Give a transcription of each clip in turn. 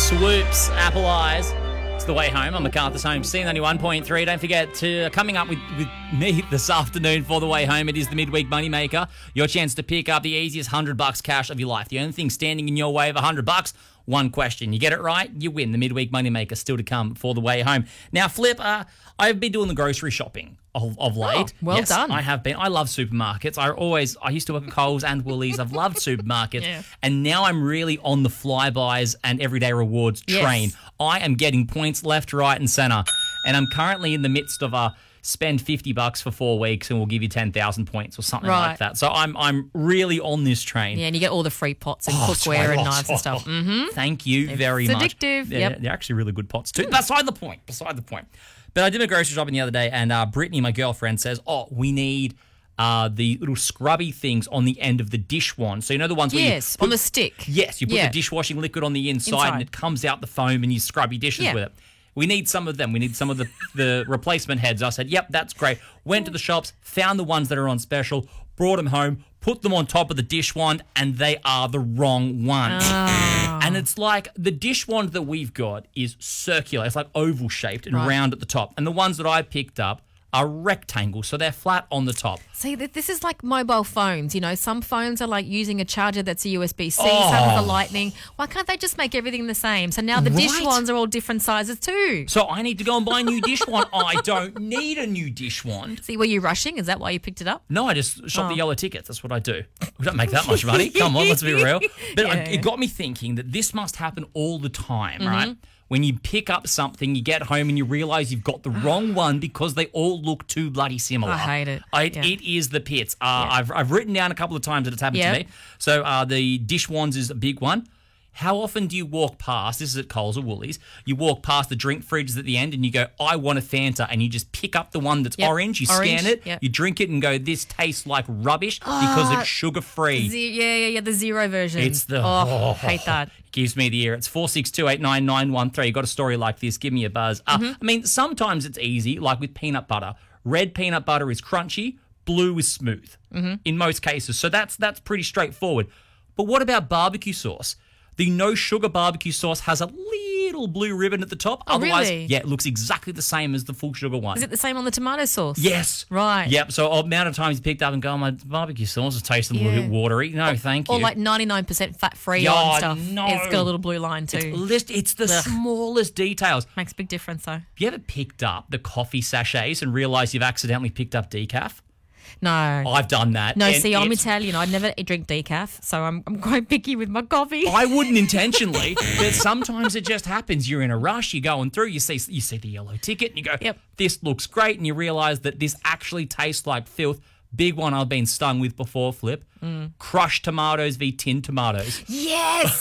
Swoops, Apple Eyes. It's the way home. I'm MacArthur's Home, C91.3. Don't forget to coming up with me this afternoon for the way home. It is the midweek moneymaker. Your chance to pick up the easiest $100 cash of your life. The only thing standing in your way of $100. One question. You get it right, you win. The midweek moneymaker still to come for the way home. Now, Flip, I've been doing the grocery shopping of late. Oh, well done. I have been. I love supermarkets. I used to work at Coles and Woolies. I've loved supermarkets. Yeah. And now I'm really on the flybys and everyday rewards train. Yes. I am getting points left, right and centre. And I'm currently in the midst of spend $50 for 4 weeks and we'll give you 10,000 points or something like that. So I'm really on this train. Yeah, and you get all the free pots and cookware and knives and stuff. Mm-hmm. Thank you very much. It's addictive. They're actually really good pots too. Beside the point. But I did my grocery shopping the other day and Brittany, my girlfriend, says, we need the little scrubby things on the end of the dish wand. So you know the ones where on the stick. Yes, you put the dishwashing liquid on the inside and it comes out the foam and you scrub your dishes with it. We need some of them. We need some of the replacement heads. I said, yep, that's great. Went to the shops, found the ones that are on special, brought them home, put them on top of the dish wand, and they are the wrong ones. Oh. And it's like the dish wand that we've got is circular. It's like oval shaped and round at the top. And the ones that I picked up are rectangle, so they're flat on the top. See, this is like mobile phones. You know, some phones are like using a charger that's a USB-C, some for lightning. Why can't they just make everything the same? So now the dish wands are all different sizes too. So I need to go and buy a new dish wand. I don't need a new dish wand. See, were you rushing? Is that why you picked it up? No, I just shop the yellow tickets. That's what I do. We don't make that much money. Come on, let's be real. But it got me thinking that this must happen all the time, right? When you pick up something, you get home and you realise you've got the wrong one because they all look too bloody similar. I hate it. It is the pits. I've written down a couple of times that it's happened to me. So the dish wands is a big one. How often do you walk past, this is at Coles or Woolies, you walk past the drink fridges at the end and you go, I want a Fanta, and you just pick up the one that's orange, you scan it, you drink it and go, this tastes like rubbish because it's sugar-free. The zero version. It's the... hate that. Gives me the ear. It's 46289913. You got a story like this, give me a buzz. I mean, sometimes it's easy, like with peanut butter. Red peanut butter is crunchy, blue is smooth in most cases. So that's pretty straightforward. But what about barbecue sauce? The no sugar barbecue sauce has a little blue ribbon at the top. Otherwise, really? it looks exactly the same as the full sugar one. Is it the same on the tomato sauce? Yes. Right. Yep. So amount of times you picked up and go, my barbecue sauce is tasting a little bit watery. No, thank you. Or like 99% fat-free on stuff. No. It's got a little blue line too. It's the smallest details. Makes a big difference though. Have you ever picked up the coffee sachets and realised you've accidentally picked up decaf? No. I've done that. No, see, I'm Italian. I'd never drink decaf, so I'm quite picky with my coffee. I wouldn't intentionally, but sometimes it just happens. You're in a rush, you're going through, you see the yellow ticket, and you go, this looks great, and you realise that this actually tastes like filth. Big one I've been stung with before, Flip. Crushed tomatoes v tin tomatoes. Yes.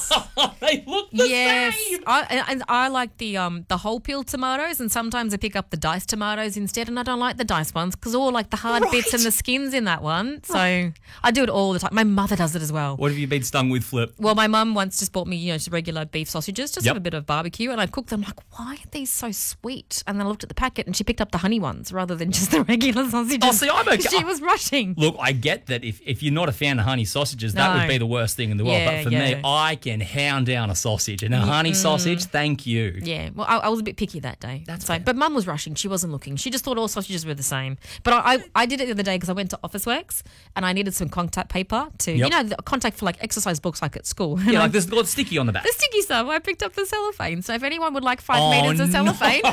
They look the same. I like the whole peeled tomatoes, and sometimes I pick up the diced tomatoes instead, and I don't like the diced ones because all like the hard bits and the skins in that one. So I do it all the time. My mother does it as well. What have you been stung with, Flip? Well, my mum once just bought me, just regular beef sausages, just have a bit of barbecue, and I cooked them. Like, why are these so sweet? And then I looked at the packet, and she picked up the honey ones rather than just the regular sausages. Oh, see, I'm okay. She was rushing. Look, I get that if you're not a fan of honey sausages, that would be the worst thing in the world. But for me, I can hound down a sausage. And a honey sausage, thank you. Yeah, well, I was a bit picky that day. But Mum was rushing. She wasn't looking. She just thought all sausages were the same. But I did it the other day because I went to Officeworks and I needed some contact paper to, the contact for like exercise books like at school. Yeah, like there's got sticky on the back. The sticky stuff. I picked up the cellophane. So if anyone would like 5 metres of cellophane,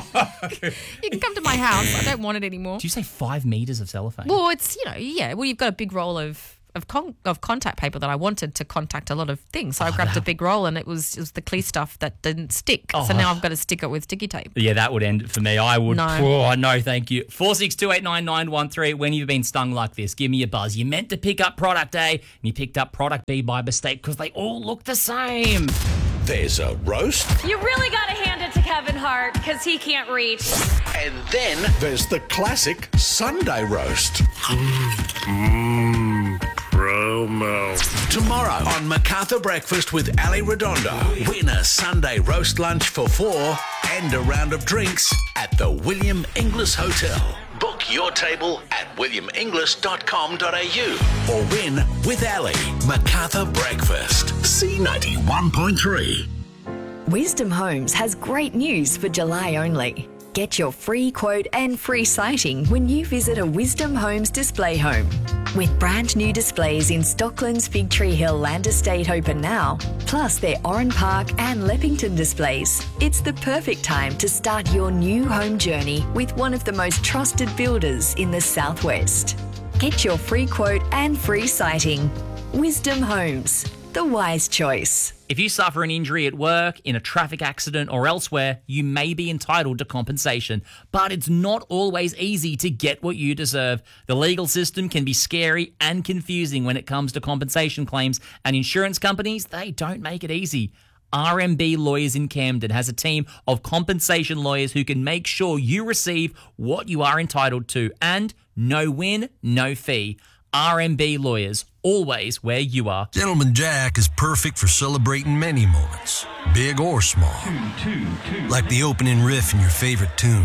you can come to my house. I don't want it anymore. Do you say 5 metres of cellophane? Well, it's, well, you've got a big roll of contact paper that I wanted to contact a lot of things. So I grabbed a big roll and it was the clear stuff that didn't stick. So now I've got to stick it with sticky tape. Yeah, that would end it for me. I would. No, thank you. 46289913. When you've been stung like this, give me a buzz. You meant to pick up product A and you picked up product B by mistake because they all look the same. There's a roast. You really got to hand it to Kevin Hart because he can't reach. And then there's the classic Sunday roast. Promo. Tomorrow on MacArthur Breakfast with Ali Redondo. Win a Sunday roast lunch for 4 and a round of drinks at the William Inglis Hotel. Book your table at williaminglis.com.au or win with Ali. MacArthur Breakfast. C91.3. Wisdom Homes has great news for July only. Get your free quote and free sighting when you visit a Wisdom Homes display home. With brand new displays in Stockland's Fig Tree Hill Land Estate open now, plus their Oran Park and Leppington displays, it's the perfect time to start your new home journey with one of the most trusted builders in the Southwest. Get your free quote and free sighting. Wisdom Homes, the wise choice. If you suffer an injury at work, in a traffic accident or elsewhere, you may be entitled to compensation. But it's not always easy to get what you deserve. The legal system can be scary and confusing when it comes to compensation claims, and insurance companies, they don't make it easy. RMB Lawyers in Camden has a team of compensation lawyers who can make sure you receive what you are entitled to, and no win, no fee. RMB Lawyers, always where you are. Gentleman Jack is perfect for celebrating many moments, big or small. Like the opening riff in your favorite tune.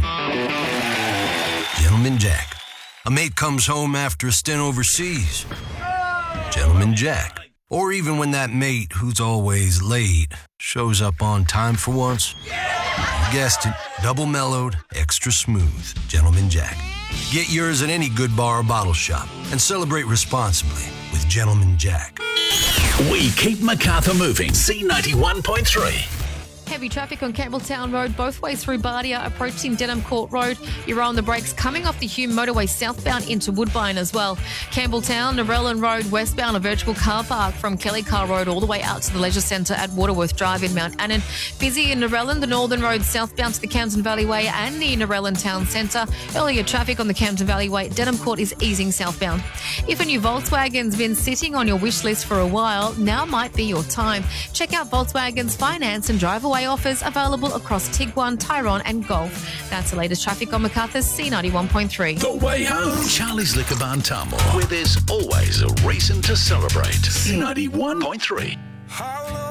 Gentleman Jack. A mate comes home after a stint overseas. Gentleman Jack. Or even when that mate, who's always late, shows up on time for once. You guessed it, double mellowed, extra smooth. Gentleman Jack. Get yours at any good bar or bottle shop and celebrate responsibly with Gentleman Jack. We keep Macarthur moving. C91.3. Heavy traffic on Campbelltown Road, both ways through Bardia, approaching Denham Court Road. You're on the brakes coming off the Hume motorway southbound into Woodbine as well. Campbelltown, Narellan Road, westbound, a virtual car park from Kelly Car Road all the way out to the leisure centre at Waterworth Drive in Mount Annan. Busy in Narellan, the Northern Road southbound to the Camden Valley Way and near Narellan Town Centre. Earlier traffic on the Camden Valley Way. Denham Court is easing southbound. If a new Volkswagen's been sitting on your wish list for a while, now might be your time. Check out Volkswagen's finance and drive away offers available across Tiguan, Tyrone and Golf. That's the latest traffic on Macarthur's C91.3. The way home. Charlie's Liquor Barn Tamworth, where there's always a reason to celebrate. C91.3.